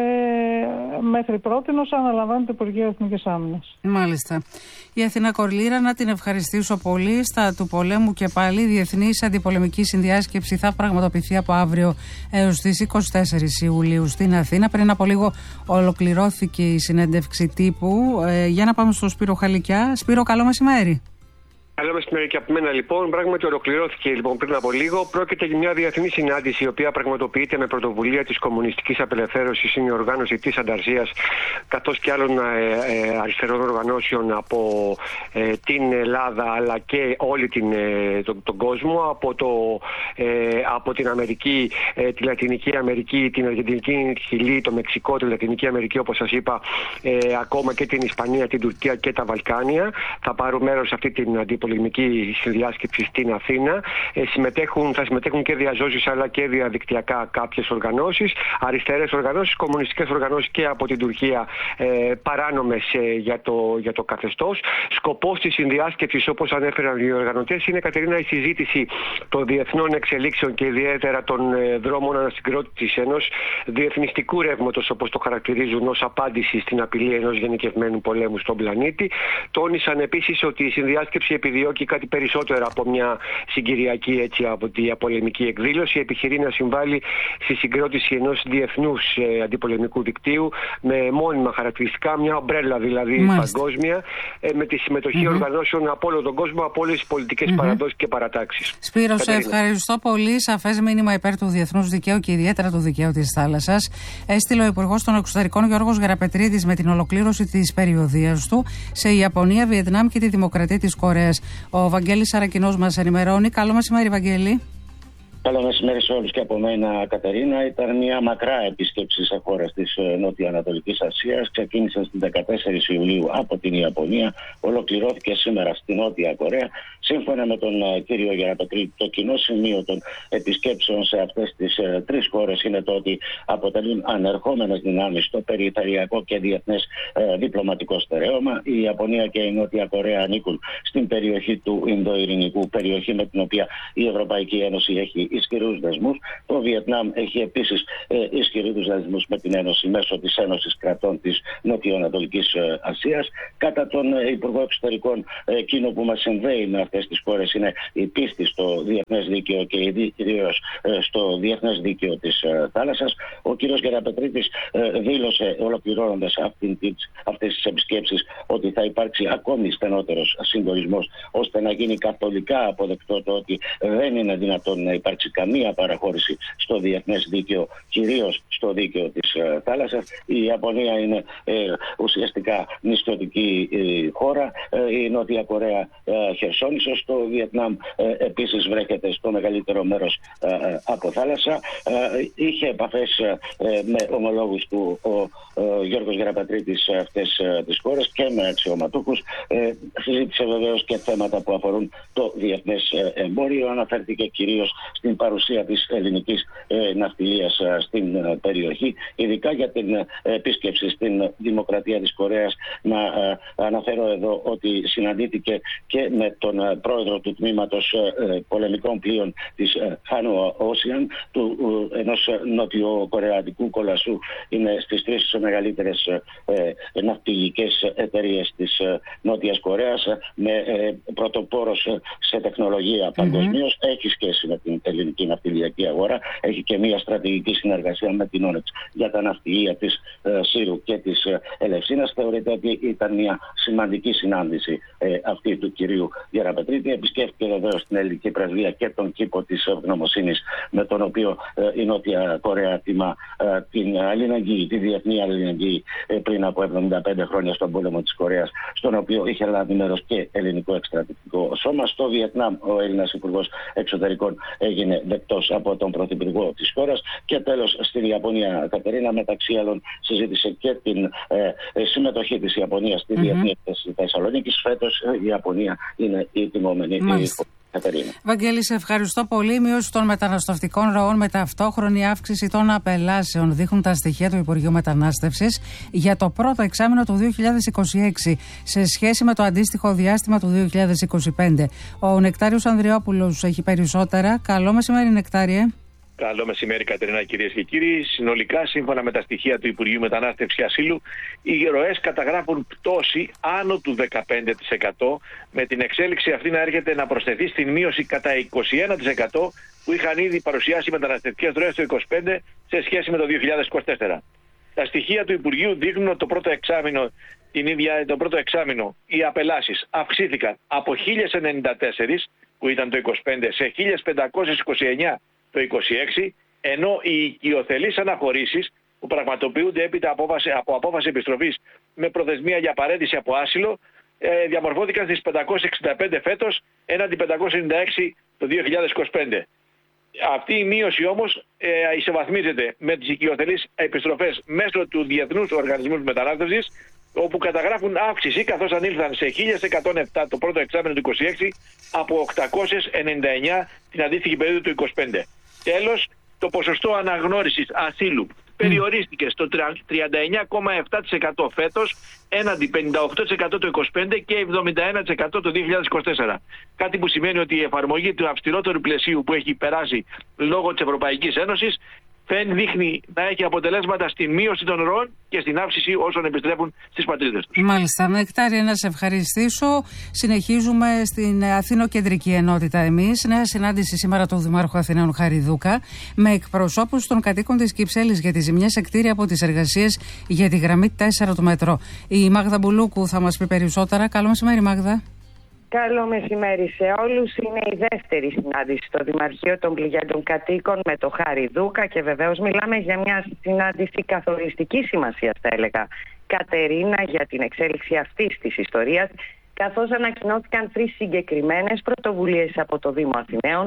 Speaker 6: μέχρι πρότινος αναλαμβάνει το Υπουργείο Εθνικής Άμυνας.
Speaker 2: Μάλιστα. Η Αθηνά Κορλήρα, να την ευχαριστήσω πολύ. Στα του πολέμου και πάλι, διεθνής αντιπολεμική συνδιάσκεψη θα πραγματοποιηθεί από αύριο έως τις 24 Ιουλίου στην Αθήνα. Πριν από λίγο ολοκληρώθηκε η συνέντευξη τύπου. Για να πάμε στο Σπύρο Χαλικιά. Σπύρο, καλό μεσημέρι.
Speaker 8: Καλό μεσημέρι και από μένα λοιπόν. Πράγματι ολοκληρώθηκε λοιπόν πριν από λίγο. Πρόκειται για μια διεθνή συνάντηση η οποία πραγματοποιείται με πρωτοβουλία της Κομμουνιστικής Απελευθέρωσης. Είναι η οργάνωση της Ανταρσίας καθώς και άλλων αριστερών οργανώσεων από την Ελλάδα αλλά και όλη τον κόσμο. Από την Αμερική, τη Λατινική Αμερική, την Αργεντινική Χιλή, το Μεξικό, τη Λατινική Αμερική όπως σας είπα, ακόμα και την Ισπανία, την Τουρκία και τα Βαλκάνια. Θα πάρουν μέρος σε αυτή την αντιπολεμική συνδιάσκεψη στην Αθήνα. Θα συμμετέχουν και διαζώσεις αλλά και διαδικτυακά κάποιες οργανώσεις, αριστερές οργανώσεις, κομμουνιστικές οργανώσεις και από την Τουρκία παράνομες για το καθεστώς. Σκοπός της συνδιάσκεψης, όπως ανέφεραν οι οργανωτές, είναι, Κατερίνα, η συζήτηση των διεθνών εξελίξεων και ιδιαίτερα των δρόμων ανασυγκρότησης ενός διεθνιστικού ρεύματος, όπως το χαρακτηρίζουν, ως απάντηση στην απειλή ενός γενικευμένου πολέμου στον πλανήτη. Τόνισαν επίσης ότι η συνδιάσκεψη επιδιώκει κάτι περισσότερο από μια συγκυριακή απολεμική εκδήλωση. Επιχειρεί να συμβάλλει στη συγκρότηση ενός διεθνούς αντιπολεμικού δικτύου με μόνιμα χαρακτηριστικά, μια ομπρέλα δηλαδή παγκόσμια, με τη συμμετοχή οργανώσεων από όλο τον κόσμο, από όλες τις πολιτικές παραδόσεις και παρατάξεις.
Speaker 2: Σπύρο, σε ευχαριστώ πολύ. Σαφές μήνυμα υπέρ του διεθνούς δικαίου και ιδιαίτερα του δικαίου της θάλασσας έστειλε ο Υπουργός των Εξωτερικών Γιώργος Γεραπετρίδης με την ολοκλήρωση της περιοδείας του σε Ιαπωνία, Βιετνάμ και τη Δημοκρατία της Κορέας. Ο Βαγγέλης Σαρακινός μας ενημερώνει. Καλό μεσημέρι, Βαγγέλη.
Speaker 9: Καλό μεσημέρι σε όλους και από μένα, Κατερίνα. Ήταν μια μακρά επίσκεψη σε χώρες της Νότιο-Ανατολικής Ασίας. Ξεκίνησε στις 14 Ιουλίου από την Ιαπωνία. Ολοκληρώθηκε σήμερα στη Νότια Κορέα. Σύμφωνα με τον κύριο Γεραπετρίτη, το κοινό σημείο των επισκέψεων σε αυτές τις τρεις χώρες είναι το ότι αποτελούν ανερχόμενες δυνάμεις στο περιφερειακό και διεθνές διπλωματικό στερέωμα. Η Ιαπωνία και η Νότια Κορέα ανήκουν στην περιοχή του Ινδοειρηνικού, περιοχή με την οποία η Ευρωπαϊκή Ένωση έχει ισχυρούς δεσμούς. Το Βιετνάμ έχει επίσης ισχυρούς δεσμούς με την Ένωση μέσω της Ένωσης Κρατών της Νοτιοανατολικής Ασίας. Κατά τον Υπουργό Εξωτερικών, εκείνο που μας συνδέει με αυτές τις χώρες είναι η πίστη στο διεθνές δίκαιο και ιδίως στο διεθνές δίκαιο της θάλασσας. Ο κ. Γεραπετρίτης δήλωσε, ολοκληρώνοντας αυτές τις επισκέψεις, ότι θα υπάρξει ακόμη στενότερος συντονισμός, ώστε να γίνει καθολικά αποδεκτό το ότι δεν είναι δυνατόν να υπάρξει καμία παραχώρηση στο διεθνές δίκαιο, κυρίως στο δίκαιο της θάλασσας. Η Ιαπωνία είναι ουσιαστικά νησιωτική χώρα. Η Νότια Κορέα Χερσόνησος. Το Βιετνάμ επίσης βρέχεται στο μεγαλύτερο μέρος από θάλασσα. Είχε επαφές με ομολόγους του ο Γιώργος Γεραπετρίτης σε αυτές τις χώρες και με αξιωματούχους. Συζήτησε βεβαίως και θέματα που αφορούν το διεθνές εμπόριο. Αναφέρθηκε κυρίως στην παρουσία της ελληνικής ναυτιλίας στην περιοχή, ειδικά για την επίσκεψη στην Δημοκρατία της Κορέας. Να αναφέρω εδώ ότι συναντήθηκε και με τον πρόεδρο του τμήματος πολεμικών πλοίων της Hanwha Ocean, ενός νοτιοκορεατικού κολασσού. Είναι στις τρεις μεγαλύτερες ναυτιλικές εταιρείες της Νότιας Κορέας, με πρωτοπόρος σε τεχνολογία παγκοσμίως. Έχει σχέση με την ελληνική ναυτιλιακή αγορά. Έχει και μια στρατηγική συνεργασία με την Όνεξ για τα ναυτιλία της Σύρου και της Ελευσίνας. Θεωρείται ότι ήταν μια σημαντική συνάντηση αυτή του κυρίου Γεραπετρίτη. Επισκέφθηκε βεβαίως την ελληνική πρεσβεία και τον κήπο της ευγνωμοσύνης, με τον οποίο η Νότια Κορέα τιμά την αλληλεγγύη, τη διεθνή αλληλεγγύη πριν από 75 χρόνια στον πόλεμο της Κορέας, στον οποίο είχε λάβει μέρος και ελληνικό εκστρατευτικό σώμα. Στο Βιετνάμ, ο Έλληνας Υπουργός Εξωτερικών έγινε δεκτός από τον Πρωθυπουργό της χώρας. Και τέλος, στην Ιαπωνία, Κατερίνα, μεταξύ άλλων, συζήτησε και την συμμετοχή της Ιαπωνίας στη Διεθνή Έκθεση Θεσσαλονίκης. Φέτος η Ιαπωνία είναι η τιμόμενη. Κατερίνα.
Speaker 2: Βαγγέλη, σε ευχαριστώ πολύ. Η μείωση των μεταναστευτικών ροών με ταυτόχρονη αύξηση των απελάσεων δείχνουν τα στοιχεία του Υπουργείου Μετανάστευσης για το πρώτο εξάμηνο του 2026 σε σχέση με το αντίστοιχο διάστημα του 2025. Ο Νεκτάριος Ανδριόπουλος έχει περισσότερα. Καλό μεσημέρι, Νεκτάριε.
Speaker 10: Καλό μεσημέρι, Κατερίνα, κυρίες και κύριοι. Συνολικά, σύμφωνα με τα στοιχεία του Υπουργείου Μετανάστευσης και Ασύλου, οι ροές καταγράφουν πτώση άνω του 15%, με την εξέλιξη αυτή να έρχεται να προσθεθεί στην μείωση κατά 21% που είχαν ήδη παρουσιάσει οι μεταναστευτικές ροές το 2025 σε σχέση με το 2024. Τα στοιχεία του Υπουργείου δείχνουν ότι το πρώτο εξάμηνο οι απελάσεις αυξήθηκαν από 1.094 που ήταν το 2025 σε 1.529 το 26, ενώ οι οικειοθελείς αναχωρήσεις που πραγματοποιούνται έπειτα από απόφαση επιστροφής με προθεσμία για παραίτηση από άσυλο διαμορφώθηκαν στις 565 φέτος έναντι 596 το 2025. Αυτή η μείωση όμως ισοβαθμίζεται με τις οικειοθελείς επιστροφές μέσω του Διεθνούς Οργανισμού Μετανάστευσης, όπου καταγράφουν αύξηση, καθώς ανήλθαν σε 1.107 το πρώτο εξάμηνο του 26 από 899 την αντίστοιχη περίοδο του 25. Τέλος, το ποσοστό αναγνώρισης ασύλου περιορίστηκε στο 39,7% φέτος έναντι 58% το 25 και 71% το 2024. Κάτι που σημαίνει ότι η εφαρμογή του αυστηρότερου πλαισίου που έχει περάσει λόγω της Ευρωπαϊκής Ένωσης δείχνει να έχει αποτελέσματα στη μείωση των ροών και στην αύξηση όσων επιστρέφουν στις πατρίδες τους.
Speaker 2: Μάλιστα. Νεκτάρια, να σε ευχαριστήσω. Συνεχίζουμε στην Αθηνοκεντρική Ενότητα εμείς. Νέα συνάντηση σήμερα του Δημάρχου Αθηναίων Χαριδούκα με εκπροσώπους των κατοίκων της Κυψέλης για τις ζημιές σε κτίρια από τις εργασίες για τη γραμμή 4 του μετρό. Η Μάγδα Μπουλούκου θα μας πει περισσότερα. Καλό μεσημέρι, Μάγδα.
Speaker 11: Καλό μεσημέρι σε όλους. Είναι η δεύτερη συνάντηση στο Δημαρχείο των Πληγέντων Κατοίκων με το Χαριδούκα και βεβαίως μιλάμε για μια συνάντηση καθοριστικής σημασίας, θα έλεγα, Κατερίνα, για την εξέλιξη αυτής της ιστορίας, καθώς ανακοινώθηκαν 3 συγκεκριμένες πρωτοβουλίες από το Δήμο Αθηναίων,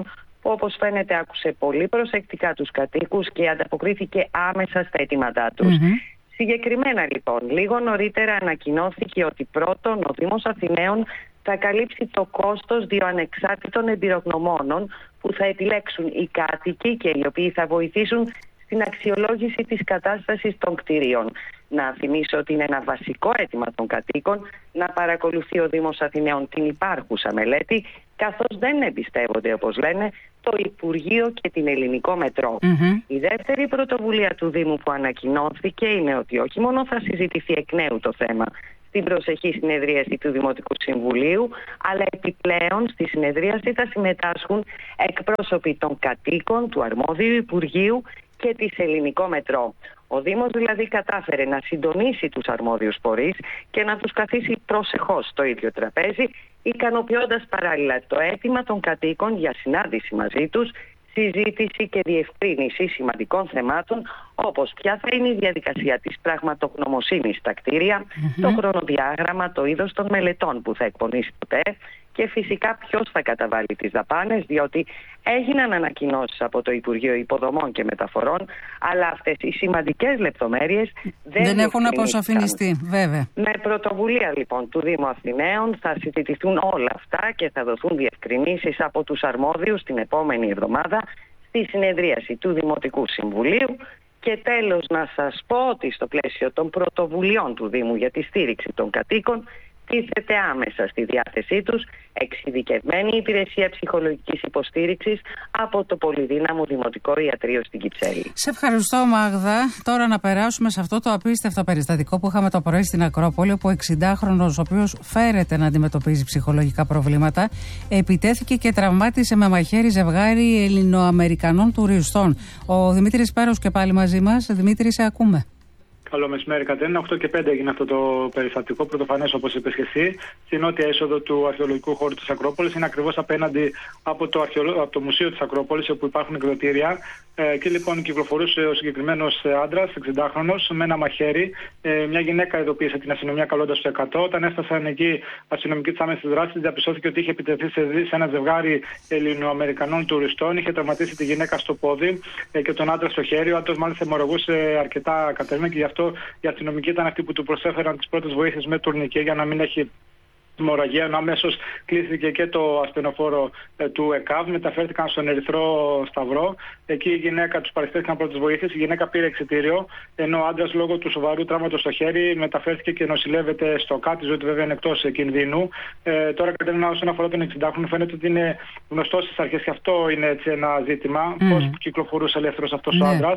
Speaker 11: που όπως φαίνεται άκουσε πολύ προσεκτικά τους κατοίκους και ανταποκρίθηκε άμεσα στα αιτήματά τους. Συγκεκριμένα λοιπόν, λίγο νωρίτερα ανακοινώθηκε ότι πρώτον ο Δήμος Αθηναίων θα καλύψει το κόστος 2 ανεξάρτητων εμπειρογνωμόνων που θα επιλέξουν οι κάτοικοι και οι οποίοι θα βοηθήσουν στην αξιολόγηση της κατάστασης των κτηρίων. Να θυμίσω ότι είναι ένα βασικό αίτημα των κατοίκων να παρακολουθεί ο Δήμος Αθηναίων την υπάρχουσα μελέτη, καθώς δεν εμπιστεύονται, όπως λένε, το Υπουργείο και την Ελληνικό Μετρό. Η δεύτερη πρωτοβουλία του Δήμου που ανακοινώθηκε είναι ότι όχι μόνο θα συζητηθεί εκ νέου το θέμα στην προσεχή συνεδρίαση του Δημοτικού Συμβουλίου, αλλά επιπλέον στη συνεδρίαση θα συμμετάσχουν εκπρόσωποι των κατοίκων, του αρμόδιου Υπουργείου και της Ελληνικό Μετρό. Ο Δήμος δηλαδή κατάφερε να συντονίσει τους αρμόδιους φορείς και να τους καθίσει προσεχώς στο ίδιο τραπέζι, ικανοποιώντας παράλληλα το αίτημα των κατοίκων για συνάντηση μαζί τους, συζήτηση και διευκρίνηση σημαντικών θεμάτων, όπως ποια θα είναι η διαδικασία της πραγματογνωμοσύνης στα κτίρια, το χρονοδιάγραμμα, το είδος των μελετών που θα εκπονήσει το ΤΕ και φυσικά ποιος θα καταβάλει τις δαπάνες, διότι έγιναν ανακοινώσεις από το Υπουργείο Υποδομών και Μεταφορών, αλλά αυτές οι σημαντικές λεπτομέρειες δεν έχουν αποσαφινιστεί, βέβαια. Με πρωτοβουλία λοιπόν του Δήμου Αθηναίων θα συζητηθούν όλα αυτά και θα δοθούν διευκρινήσεις από τους αρμόδιους την επόμενη εβδομάδα στη συνεδρίαση του Δημοτικού Συμβουλίου. Και τέλος να σας πω ότι στο πλαίσιο των πρωτοβουλειών του Δήμου για τη στήριξη των κατοίκων τίθεται άμεσα στη διάθεσή τους εξειδικευμένη υπηρεσία ψυχολογικής υποστήριξης από το πολυδύναμο Δημοτικό Ιατρείο στην Κυψέλη.
Speaker 2: Σε ευχαριστώ, Μάγδα. Τώρα να περάσουμε σε αυτό το απίστευτο περιστατικό που είχαμε το πρωί στην Ακρόπολη, όπου ο 60χρονος, ο οποίος φέρεται να αντιμετωπίζει ψυχολογικά προβλήματα, επιτέθηκε και τραυμάτισε με μαχαίρι ζευγάρι Ελληνοαμερικανών τουριστών. Ο Δημήτρης Πέρος και πάλι μαζί μας. Δημήτρη, σε ακούμε.
Speaker 12: Καλό μεσημέρι, Κατερίνα. 8 και 5 έγινε αυτό το περιστατικό, πρωτοφανές όπως είπες και εσύ, στη νότια είσοδο του αρχαιολογικού χώρου της Ακρόπολης. Είναι ακριβώς απέναντι από το Μουσείο της Ακρόπολης, όπου υπάρχουν εκδοτήρια. Και λοιπόν κυκλοφορούσε ο συγκεκριμένος άντρας, 60χρονος, με ένα μαχαίρι. Μια γυναίκα ειδοποίησε την αστυνομία καλώντας το 100. Όταν έφτασαν εκεί αστυνομικοί της άμεσης δράσης, διαπιστώθηκε ότι είχε επιτεθεί σε ένα ζευγάρι Ελληνοαμερικανών τουριστών. Είχε τραυματίσει τη γυναίκα στο πόδι και τον άντρα στο χέρι. Ο άντρας μάλιστα αιμορραγούσε αρκετά, Κατερίνα, και γι' αυτό οι αστυνομικοί ήταν αυτοί που του προσέφεραν τις πρώτες βοήθειες με τουρνικέ για να μην έχει αιμορραγία, ενώ αμέσως κλείθηκε και το ασθενοφόρο του ΕΚΑΒ, μεταφέρθηκαν στον Ερυθρό Σταυρό. Εκεί η γυναίκα τους παρεχθέθηκαν πρώτες βοήθειες, η γυναίκα πήρε εξιτήριο, ενώ ο άντρας λόγω του σοβαρού τραύματος στο χέρι μεταφέρθηκε και νοσηλεύεται στο ΚΑΤ, η ζωή του βέβαια είναι εκτός κινδύνου. Τώρα, Κατερίνα, όσον αφορά τον 60χρονο, φαίνεται ότι είναι γνωστό στις αρχές και αυτό είναι έτσι ένα ζήτημα, πώς κυκλοφορούσε ελεύθερος αυτός ο άντρας.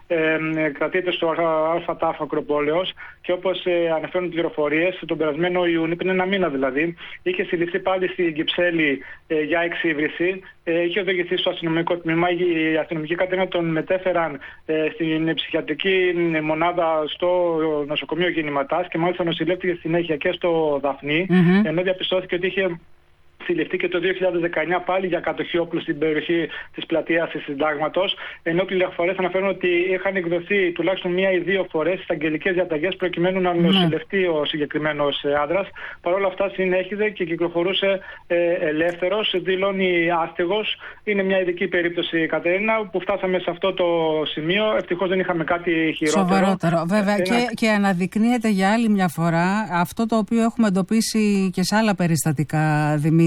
Speaker 12: Κρατείται στο ΑΤΑΦ Ακροπόλεως και όπως αναφέρουν τις πληροφορίες, τον περασμένο Ιούνιο, πριν ένα μήνα δηλαδή, είχε συλληφθεί πάλι στην Κυψέλη για εξύβριση. Είχε οδηγηθεί στο αστυνομικό τμήμα. Οι αστυνομικοί, Κατερίνα, τον μετέφεραν στην ψυχιατρική μονάδα στο νοσοκομείο Γεννηματάς και μάλιστα νοσηλεύτηκε συνέχεια και στο Δαφνί, ενώ διαπιστώθηκε ότι είχε συλληφθεί και το 2019 πάλι για κατοχή όπλου στην περιοχή της πλατείας της Συντάγματος, ενώ πληροφορίες αναφέρουν ότι είχαν εκδοθεί τουλάχιστον 1 ή 2 φορές εισαγγελικές διαταγές προκειμένου να νοσηλευτεί ο συγκεκριμένος άντρας. Παρ' όλα αυτά συνέχιζε και κυκλοφορούσε ελεύθερος, δηλώνει άστεγος. Είναι μια ειδική περίπτωση, Κατερίνα, που φτάσαμε σε αυτό το σημείο. Ευτυχώς δεν είχαμε κάτι χειρότερο.
Speaker 2: Σοβαρότερο, βέβαια. Και αναδεικνύεται για άλλη μια φορά αυτό το οποίο έχουμε εντοπίσει και σε άλλα περιστατικά, Δημήτρη.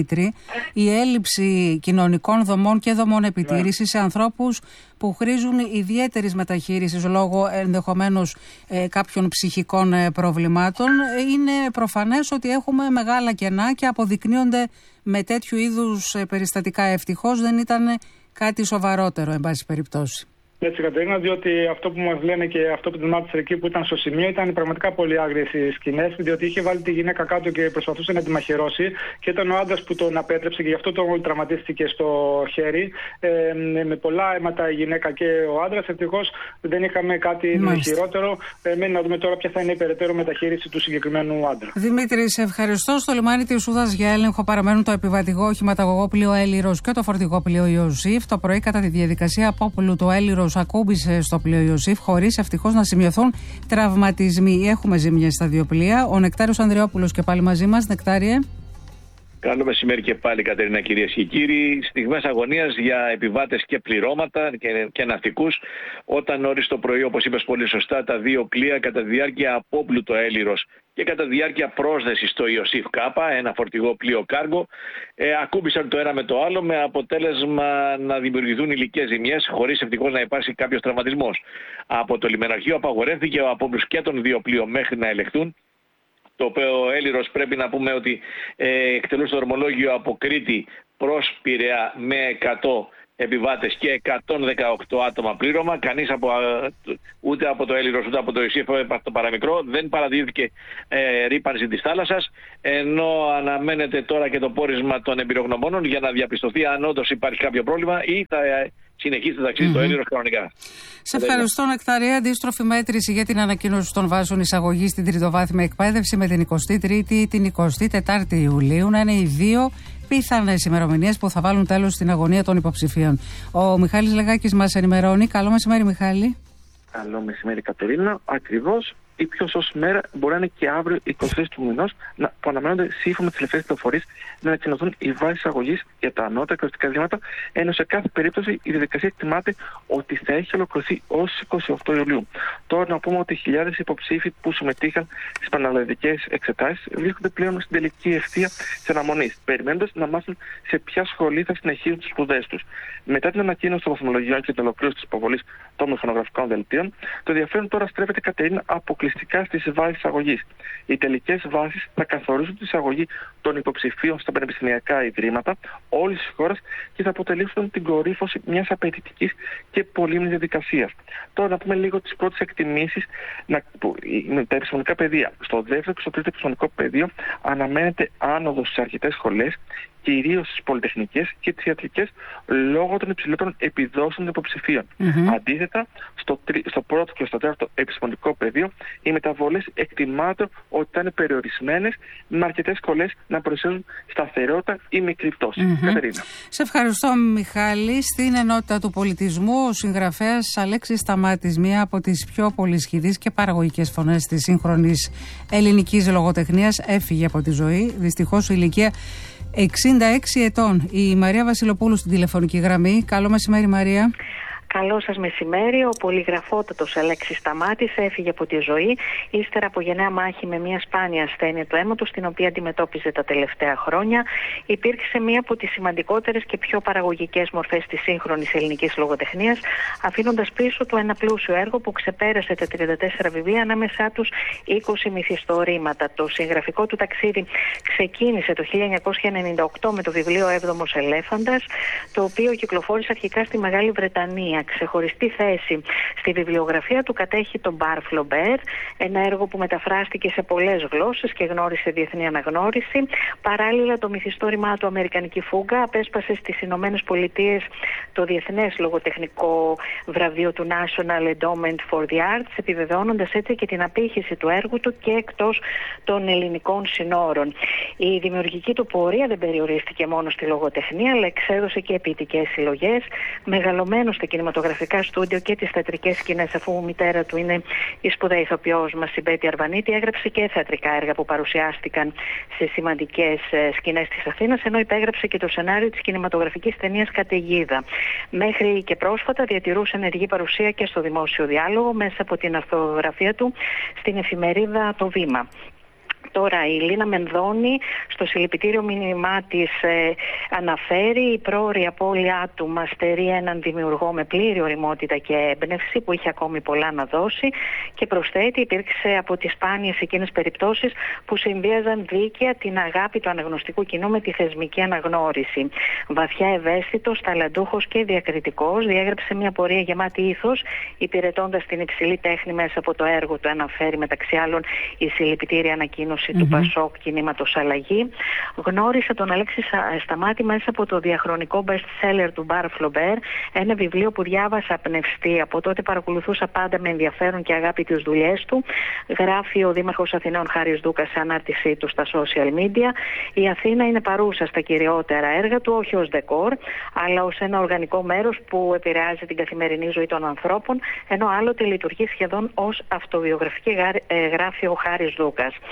Speaker 2: Η έλλειψη κοινωνικών δομών και δομών επιτήρησης σε ανθρώπους που χρήζουν ιδιαίτερης μεταχείρισης λόγω ενδεχομένως κάποιων ψυχικών προβλημάτων. Είναι προφανές ότι έχουμε μεγάλα κενά και αποδεικνύονται με τέτοιου είδους περιστατικά. Ευτυχώς δεν ήταν κάτι σοβαρότερο, εν πάση περιπτώσει.
Speaker 12: Έτσι, Κατερίνα, διότι αυτό που μας λένε και αυτό που μάθησε εκεί που ήταν στο σημείο ήταν πραγματικά πολύ άγριες οι σκηνές, διότι είχε βάλει τη γυναίκα κάτω και προσπαθούσε να τη μαχαιρώσει και ήταν ο άντρας που τον απέτρεψε και γι' αυτό τον τραυματίστηκε στο χέρι. Με πολλά αίματα η γυναίκα και ο άντρας. Ευτυχώς δεν είχαμε κάτι χειρότερο. Μένει να δούμε τώρα ποια θα είναι η περαιτέρω μεταχείριση του συγκεκριμένου άντρα.
Speaker 2: Δημήτρη, σε ευχαριστώ. Στο λιμάνι της Ούδας για έλεγχο παραμένουν το επιβατικό οχηματαγωγό πλοίο Έλυρος και το φορτηγό πλοίο Ιωσήφ. Το πρωί, κατά τη διαδικασία απόπουλου του Έλυρος, ακούμπησε στο πλοίο Ιωσήφ, χωρίς ευτυχώς να σημειωθούν τραυματισμοί. Έχουμε ζημιές στα δύο πλοία. Ο Νεκτάριος Ανδριόπουλος και πάλι μαζί μας. Νεκτάριε.
Speaker 10: Καλό μεσημέρι και πάλι, Κατερίνα, κυρίες και κύριοι. Στιγμές αγωνίας για επιβάτες και πληρώματα και ναυτικούς, όταν νωρίς το πρωί, όπως είπες πολύ σωστά, τα δύο πλοία κατά τη διάρκεια απόπλουτο Έλυρος και κατά τη διάρκεια πρόσδεσης στο Ιωσήφ Κάπα, ένα φορτηγό πλοίο κάργο, ακούμπησαν το ένα με το άλλο, με αποτέλεσμα να δημιουργηθούν υλικές ζημιές, χωρίς ευτυχώς να υπάρξει κάποιος τραυματισμός. Από το λιμεναρχείο απαγορεύθηκε ο απόπλους και των δύο πλοίων μέχρι να ελεγχθούν. Το οποίο Έλυρος, πρέπει να πούμε ότι εκτελούσε το δρομολόγιο από Κρήτη προς Πειραιά με 100 επιβάτες και 118 άτομα πλήρωμα. Κανείς ούτε από το Έλυρος ούτε από το Ιωσήφ, το παραμικρό, δεν παρατηρήθηκε ρύπανση της θάλασσας, ενώ αναμένεται τώρα και το πόρισμα των εμπειρογνωμόνων για να διαπιστωθεί αν όντως υπάρχει κάποιο πρόβλημα ή θα συνεχίσει το ταξίδι το Έλυρος κανονικά.
Speaker 2: Σε ευχαριστώ, Νεκταρία. Αντίστροφη μέτρηση για την ανακοίνωση των βάσεων εισαγωγής στην τριτοβάθμια εκπαίδευση με την 23η, την 24η Ιουλίου να είναι οι δύο πιθανές ημερομηνίες που θα βάλουν τέλος στην αγωνία των υποψηφίων. Ο Μιχάλης Λεγάκης μας ενημερώνει. Καλό μεσημέρι, Μιχάλη.
Speaker 13: Καλό μεσημέρι, Κατερίνα. Ακριβώς η πιο σωστή μέρα μπορεί να είναι και αύριο, 23 του μηνός, που αναμένονται σύμφωνα με τις ελευθερίες πληροφορίες να ανακοινωθούν οι βάσεις εισαγωγής για τα ανώτερα εκπαιδευτικά ιδρύματα, ενώ σε κάθε περίπτωση η διαδικασία εκτιμάται ότι θα έχει ολοκληρωθεί ως 28 Ιουλίου. Τώρα να πούμε ότι χιλιάδες υποψήφοι που συμμετείχαν στις πανελλαδικές εξετάσεις βρίσκονται πλέον στην τελική ευθεία της αναμονής, περιμένοντας να μάθουν σε ποια σχολή θα συνεχίσουν τις σπουδές τους. Μετά την ανακοίνωση των βαθμολογιών και την ολοκλήρωση της υποβολής των μηχανογραφικών δελτίων, το ενδιαφέρον τώρα στρέφεται, Κατερίνα, αποκλειστικά στις βάσεις εισαγωγής. Οι τελικές βάσεις θα καθορίζουν τη εισαγωγή των υποψηφίων στα πανεπιστημιακά ιδρύματα όλης της χώρας και θα αποτελέσουν την κορύφωση μιας απαιτητικής και πολύμνης διαδικασίας. Τώρα να πούμε λίγο τις πρώτες εκτιμήσεις με τα επιστημονικά πεδία. Στο δεύτερο και στο τρίτο επιστημονικό πεδίο αναμένεται άνοδος στις αρκετές σχολές, κυρίως στις πολυτεχνικές και τις ιατρικές, λόγω των υψηλότερων επιδόσεων των υποψηφίων. Αντίθετα, στο πρώτο και στο τέταρτο επιστημονικό πεδίο, οι μεταβολές εκτιμάται ότι θα είναι περιορισμένες, με αρκετές σχολές να προσφέρουν σταθερότητα ή μικρή πτώση. Κατερίνα.
Speaker 2: Σε ευχαριστώ, Μιχάλη. Στην ενότητα του πολιτισμού, ο συγγραφέας Αλέξης Σταμάτης, μία από τις πιο πολυσχηδείς και παραγωγικές φωνές της σύγχρονης ελληνικής λογοτεχνίας, έφυγε από τη ζωή. Δυστυχώς, η ηλικία 66 ετών. Η Μαρία Βασιλοπούλου στην τηλεφωνική γραμμή. Καλό μεσημέρι, Μαρία.
Speaker 14: Καλό σας μεσημέρι. Ο πολυγραφότατος Αλέξης Σταμάτης έφυγε από τη ζωή ύστερα από γενναία μάχη με μια σπάνια ασθένεια του αίματος, την οποία αντιμετώπιζε τα τελευταία χρόνια. Υπήρξε μία από τις σημαντικότερες και πιο παραγωγικές μορφές της σύγχρονης ελληνικής λογοτεχνίας, αφήνοντας πίσω του ένα πλούσιο έργο που ξεπέρασε τα 34 βιβλία, ανάμεσά τους 20 μυθιστορήματα. Το συγγραφικό του ταξίδι ξεκίνησε το 1998 με το βιβλίο «Έβδομος Ελέφαντας», το οποίο κυκλοφόρησε αρχικά στη Μεγάλη Βρετανία. Ξεχωριστή θέση στη βιβλιογραφία του κατέχει το Bar Flaubert, ένα έργο που μεταφράστηκε σε πολλές γλώσσες και γνώρισε διεθνή αναγνώριση. Παράλληλα, το μυθιστόρημά του «Αμερικανική Φούγκα» απέσπασε στις Ηνωμένες Πολιτείες το διεθνές λογοτεχνικό βραβείο του National Endowment for the Arts, επιβεβαιώνοντας έτσι και την απήχηση του έργου του και εκτός των ελληνικών συνόρων. Η δημιουργική του πορεία δεν περιορίστηκε μόνο στη λογοτεχνία, αλλά εξέδωσε και ποιητικές συλλογές, μεγαλωμένο στα κινηματογραφικά στούντιο και τις θεατρικές σκηνές, αφού η μητέρα του είναι η σπουδαία ηθοποιός μας, η Μπέτη Αρβανίτη. Έγραψε και θεατρικά έργα που παρουσιάστηκαν σε σημαντικές σκηνές της Αθήνας, ενώ υπέγραψε και το σενάριο της κινηματογραφικής ταινίας «Καταιγίδα». Μέχρι και πρόσφατα διατηρούσε ενεργή παρουσία και στο δημόσιο διάλογο μέσα από την αρθρογραφία του στην εφημερίδα «Το Βήμα». Τώρα η Λίνα Μενδώνη στο συλληπιτήριο μήνυμά της αναφέρει: η πρόωρη απώλειά του μας στερεί έναν δημιουργό με πλήρη ωριμότητα και έμπνευση που είχε ακόμη πολλά να δώσει, και προσθέτει: υπήρξε από τις σπάνιες εκείνες περιπτώσεις που συνδύαζαν δίκαια την αγάπη του αναγνωστικού κοινού με τη θεσμική αναγνώριση. Βαθιά ευαίσθητος, ταλαντούχος και διακριτικός, διέγραψε μια πορεία γεμάτη ήθος, υπηρετώντας την υψηλή τέχνη μέσα από το έργο του. Αναφέρει μεταξύ άλλων η συλληπιτήρια ανακοίνωση του Πασόκ Κινήματος Αλλαγή. Γνώρισα τον Αλέξη Σταμάτη μέσα από το διαχρονικό best seller του Bar Flaubert, ένα βιβλίο που διάβασα πνευστή. Από τότε παρακολουθούσα πάντα με ενδιαφέρον και αγάπη τις δουλειές του. Γράφει ο Δήμαρχος Αθηναίων Χάρης Δούκας σε ανάρτησή του στα social media: η Αθήνα είναι παρούσα στα κυριότερα έργα του, όχι ως δεκόρ, αλλά ως ένα οργανικό μέρος που επηρεάζει την καθημερινή ζωή των ανθρώπων, ενώ άλλοτε λειτουργεί σχεδόν ως αυτοβιογραφική, γράφει ο Χάρης Δούκας.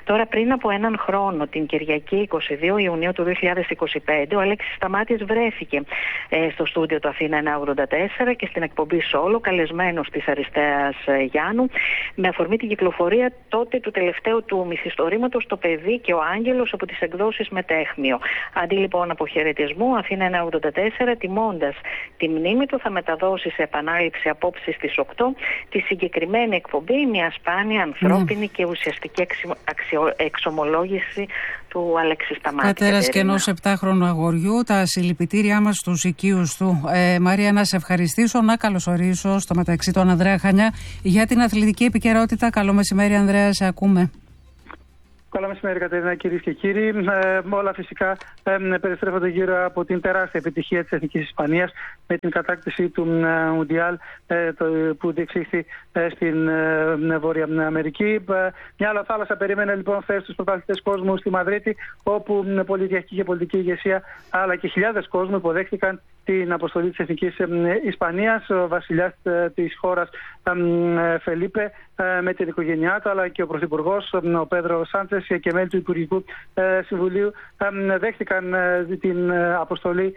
Speaker 14: Τώρα, πριν από έναν χρόνο, την Κυριακή 22 Ιουνίου του 2025, ο Αλέξης Σταμάτης βρέθηκε στο στούντιο του Αθήνα 984 και στην εκπομπή Σόλο, καλεσμένος της Αριστείας Γιάννου, με αφορμή την κυκλοφορία τότε του τελευταίου του μυθιστορήματος «Το παιδί και ο άγγελος» από τις εκδόσεις Μετέχμιο. Αντί λοιπόν αποχαιρετισμού, Αθήνα 984, τιμώντας τη μνήμη του, θα μεταδώσει σε επανάληψη απόψε στις 8 τη συγκεκριμένη εκπομπή, μια σπάνια, ανθρώπινη και ουσιαστική εξομολόγηση του Αλέξη Σταμάτη.
Speaker 2: Πατέρας και ενός 7χρονου αγοριού, τα συλληπιτήριά μας στους οικείους του. Μαρία, να σε ευχαριστήσω, να καλωσορίσω στο μεταξύ τον Ανδρέα Χανιά για την αθλητική επικαιρότητα. Καλό μεσημέρι, Ανδρέα, σε ακούμε.
Speaker 15: Καλό μεσημέρι, Κατερίνα, κυρίες και κύριοι. Όλα φυσικά περιστρέφονται γύρω από την τεράστια επιτυχία της Εθνικής Ισπανίας με την κατάκτηση του Μουντιάλ που διεξήχθη στην Βόρεια Αμερική. Μια άλλα θάλασσα περίμενε λοιπόν χθες τους πρωταθλητές κόσμου στη Μαδρίτη, όπου πολιτιακή και πολιτική ηγεσία αλλά και χιλιάδες κόσμου υποδέχτηκαν την αποστολή της Εθνικής Ισπανίας. Ο βασιλιάς της χώρας Φελίπε με την οικογένειά του, αλλά και ο Πρωθυπουργός, ο Πέδρο Σάντσες, και μέλη του Υπουργικού Συμβουλίου δέχτηκαν την αποστολή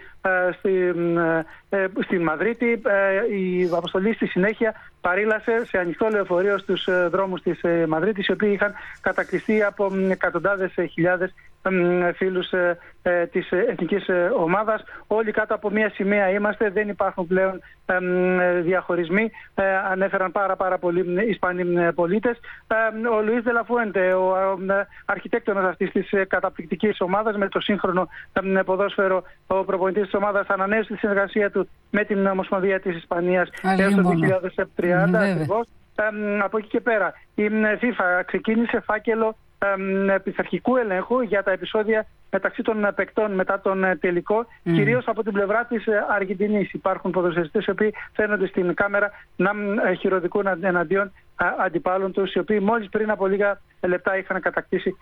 Speaker 15: στη Μαδρίτη. Η αποστολή στη συνέχεια παρήλασε σε ανοιχτό λεωφορείο στους δρόμους της Μαδρίτης, οι οποίοι είχαν κατακτηστεί από εκατοντάδες χιλιάδες φίλους της εθνικής ομάδας. Όλοι κάτω από μία σημαία είμαστε, δεν υπάρχουν πλέον διαχωρισμοί. Ανέφεραν πάρα πολλοί Ισπανοί πολίτες. Ο Λουίς Δελαφουέντε, ο αρχιτέκτονας αυτής της καταπληκτικής ομάδας με το σύγχρονο ποδόσφαιρο, ο προπονητής της ομάδας, ανανέωσε τη συνεργασία του με την Ομοσπονδία της Ισπανίας έως το 2030 ακριβώς. Από εκεί και πέρα η FIFA ξεκίνησε φάκελο πειθαρχικού ελέγχου για τα επεισόδια μεταξύ των παικτών μετά τον τελικό, κυρίως από την πλευρά της Αργεντινής. Υπάρχουν ποδοσφαιριστές οι οποίοι φαίνονται στην κάμερα να χειροδικούν εναντίον αντιπάλων τους, οι οποίοι μόλις πριν από λίγα λεπτά είχαν κατακτήσει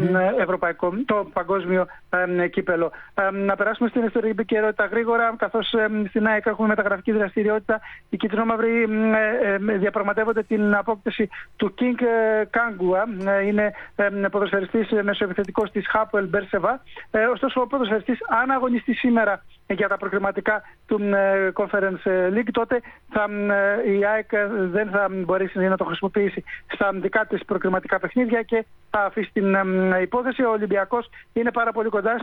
Speaker 15: το παγκόσμιο κύπελο. Να περάσουμε στην ιστορική επικαιρότητα γρήγορα, καθώς στην ΑΕΚ έχουμε μεταγραφική δραστηριότητα. Οι κυτρινόμαυροι διαπραγματεύονται την απόκτηση του King Kangua. Είναι ποδοσφαιριστής μεσοεπιθετικός της Hapoel Beersheva. Ωστόσο, ο ποδοσφαιριστής, αν αγωνιστεί σήμερα για τα προκριματικά του Conference League, τότε η ΑΕΚ δεν θα μπορέσει να το χρησιμοποιήσει στα δικά της προκριματικά παιχνίδια και θα αφήσει την υπόθεση. Ο Ολυμπιακός είναι πάρα πολύ κοντά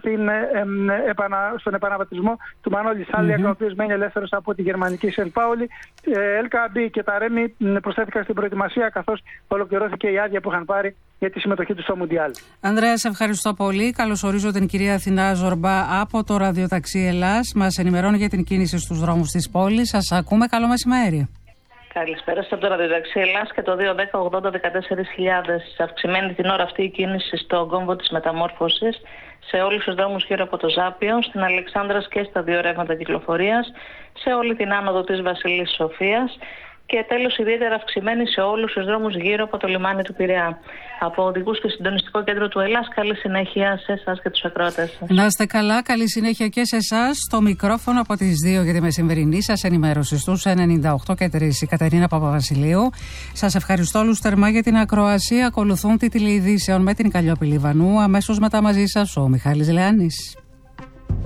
Speaker 15: στον επαναβατισμό του Μανώλη Σάλιακ, ο οποίος μένει ελεύθερος από τη γερμανική Σεν Πάολη. LKB και τα Ρέμι προσθέθηκαν στην προετοιμασία, καθώς ολοκληρώθηκε η άδεια που είχαν πάρει για τη συμμετοχή του στο Μουντιάλ.
Speaker 2: Ανδρέα, σε ευχαριστώ πολύ. Καλωσορίζω την κυρία Αθηνά Ζορμπά από το ραδιοταξί Ελλάς. Μας ενημερώνει για την κίνηση στους δρόμους της πόλης. Σας ακούμε. Καλό μεσημέρι.
Speaker 16: Καλησπέρα από το ραδιοταξί Ελλάς και το 210-80-14.000. Αυξημένη την ώρα αυτή η κίνηση στον κόμβο της Μεταμόρφωσης σε όλους τους δρόμους γύρω από το Ζάπιο, στην Αλεξάνδρας και στα δύο ρεύματα κυκλοφορίας, σε όλη την άνοδο της Βασιλής Σοφίας και τέλος ιδιαίτερα αυξημένη σε όλους τους δρόμους γύρω από το λιμάνι του Πειραιά. Από οδηγούς και συντονιστικό κέντρο του Ελλάς, καλή συνέχεια σε εσάς και τους ακροατές σας.
Speaker 2: Να είστε καλά, καλή συνέχεια και σε εσάς. Στο μικρόφωνο από τις 2 για τη μεσημερινή σας ενημέρωση στους 98 και 3 η Κατερίνα Παπαβασιλείου. Σας ευχαριστώ όλους θερμά για την ακροασία. Ακολουθούν τη τηλεειδήσεων με την Καλλιόπη Λιβανού. Αμέσως μετά μαζί σας ο Μιχάλης Λεάνης.